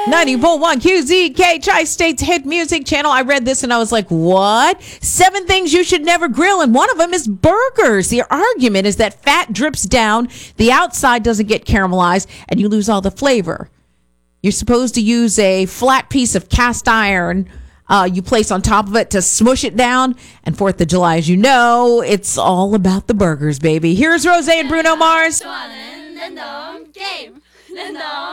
90.1 QZK, Tri-State's hit music channel. I read this and I was like, what? 7 things you should never grill, and one of them is burgers. The argument is that fat drips down, the outside doesn't get caramelized, and you lose all the flavor. You're supposed to use a flat piece of cast iron you place on top of it to smush it down. And 4th of July, as you know, it's all about the burgers, baby. Here's Rose and Bruno Mars.